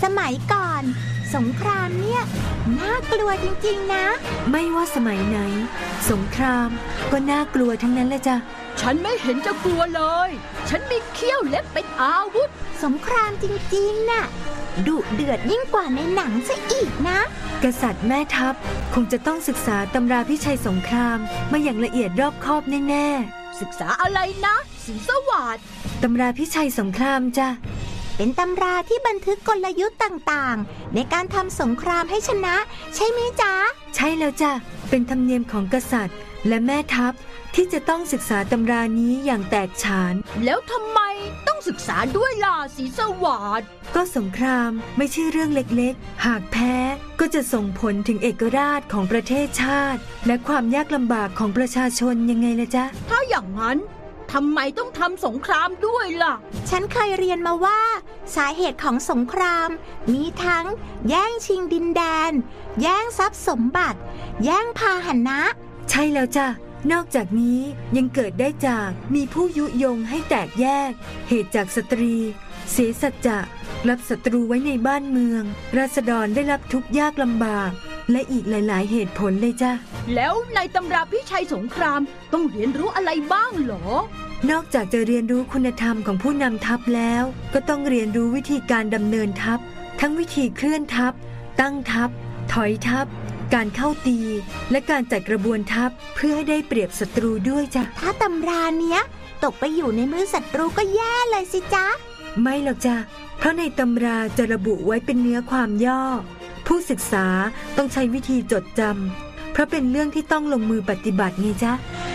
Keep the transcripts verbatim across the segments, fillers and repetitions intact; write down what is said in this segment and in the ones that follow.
สมัยก่อนสงครามเนี่ยน่ากลัวจริงๆนะไม่ว่าสมัยไหนสงครามก็น่ากลัวทั้งนั้นแหละจ้ะฉันไม่เห็นจะกลัวเลยฉันมีเขี้ยวเล็บเป็นอาวุธสงครามจริงๆน่ะดุเดือดยิ่งกว่าในหนังซะอีกนะกษัตริย์แม่ทัพคงจะต้องศึกษาตำราพิชัยสงครามมาอย่างละเอียดรอบคอบแน่ๆศึกษาอะไรนะสินสวัสดิ์ตำราพิชัยสงครามจ้ะเป็นตำราที่บันทึกกลยุทธ์ต่างๆในการทำสงครามให้ชนะใช่ไหมจ๊ะใช่แล้วจ้ะเป็นธรรมเนียมของกษัตริย์และแม่ทัพที่จะต้องศึกษาตำรานี้อย่างแตกฉานแล้วทำไมต้องศึกษาด้วยล่ะศรีสวัสดิ์ก็สงครามไม่ใช่เรื่องเล็กๆหากแพ้ก็จะส่งผลถึงเอกราชของประเทศชาติและความยากลำบากของประชาชนยังไงล่ะจ๊ะถ้าอย่างนั้นทำไมต้องทำสงครามด้วยล่ะฉันเคยเรียนมาว่าสาเหตุของสงครามมีทั้งแย่งชิงดินแดนแย่งทรัพย์สมบัติแย่งพาหนะใช่แล้วจ้ะนอกจากนี้ยังเกิดได้จากมีผู้ยุยงให้แตกแยกเหตุจากสตรีเสียสัจจะรับศัตรูไว้ในบ้านเมืองราษฎรได้รับทุกข์ยากลำบากและอีกหลายๆเหตุผลเลยจ้ะแล้วในตำราพิชัยสงครามต้องเรียนรู้อะไรบ้างหรอนอกจากจะเรียนรู้คุณธรรมของผู้นำทัพแล้วก็ต้องเรียนรู้วิธีการดำเนินทัพทั้งวิธีเคลื่อนทัพตั้งทัพถอยทัพการเข้าตีและการจัดกระบวนทัพเพื่อให้ได้เปรียบศัตรูด้วยจ้ะถ้าตำราเนี้ยตกไปอยู่ในมือศัตรูก็แย่เลยสิจ๊ะไม่หรอกจ้ะเพราะในตำราจะระบุไว้เป็นเนื้อความย่อผู้ศึกษาต้องใช้วิธีจดจำเพราะเป็นเรื่องที่ต้องลงมือปฏิบัติไงจ๊ะ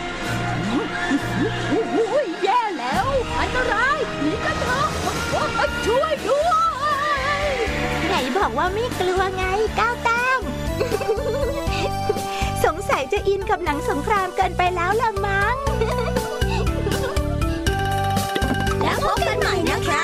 แย่แล้วอันตรายหนีกันเถอะช่วยด้วยไหนบอกว่าไม่กลัวไงก้าวแต้ม สงสัยจะอินกับหนังสงครามเกินไปแล้วละมั้งแล้วพบกันใหม่นะคะ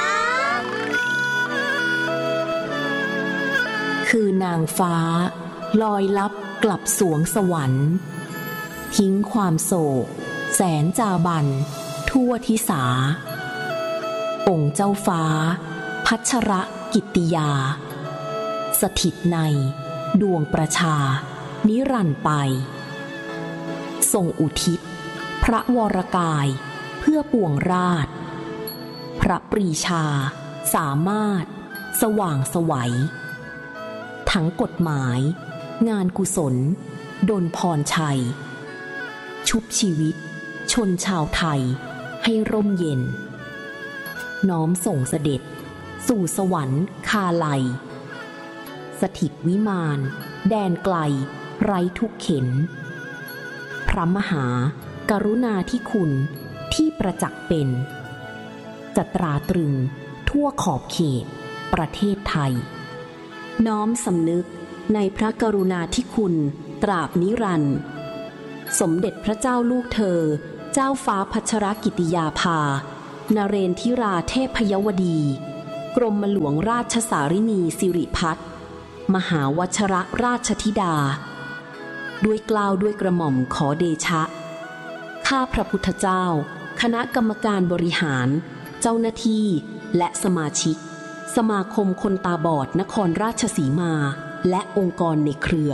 คือนางฟ้าลอยลับกลับสวงสวรรค์ทิ้งความโศกแสนจาบันทั่วทิสาองค์เจ้าฟ้าพัชรกิตติยาสถิตในดวงประชานิรันดร์ไปทรงอุทิศพระวรกายเพื่อปวงราชพระปรีชาสามารถสว่างไสวทั้งกฎหมายงานกุศลดลพรชัยชุบชีวิตชนชาวไทยให้ร่มเย็นน้อมส่งเสด็จสู่สวรรค์คาไลสถิตวิมานแดนไกลไร้ทุกเข็นพระมหากรุณาธิคุณที่ประจักษ์เป็นจะตราตรึงทั่วขอบเขตประเทศไทยน้อมสำนึกในพระกรุณาธิคุณตราบนิรันดร์สมเด็จพระเจ้าลูกเธอเจ้าฟ้าพัชรกิติยาภานเรนทิราเทพยวดีกรมหลวงราชสารินีสิริพัฒน์มหาวชรราชธิดาด้วยเกล้าด้วยกระหม่อมขอเดชะข้าพระพุทธเจ้าคณะกรรมการบริหารเจ้าหน้าที่และสมาชิกสมาคมคนตาบอดนครราชสีมาและองค์กรในเครือ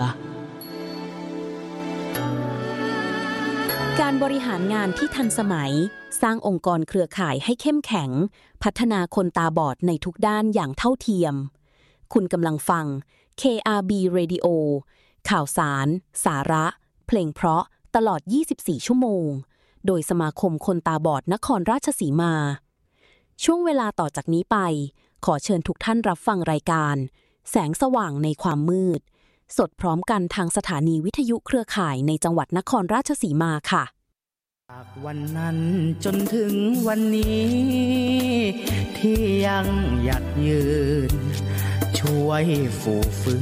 การบริหารงานที่ทันสมัยสร้างองค์กรเครือข่ายให้เข้มแข็งพัฒนาคนตาบอดในทุกด้านอย่างเท่าเทียมคุณกำลังฟัง เค อาร์ บี Radio ข่าวสารสาระเพลงเพราะตลอดยี่สิบสี่ชั่วโมงโดยสมาคมคนตาบอดนครราชสีมาช่วงเวลาต่อจากนี้ไปขอเชิญทุกท่านรับฟังรายการแสงสว่างในความมืดสดพร้อมกันทางสถานีวิทยุเครือข่ายในจังหวัดนครราชสีมาค่ะจากวันนั้นจนถึงวันนี้ที่ยังหยัดยืนช่วยฟูฟื้น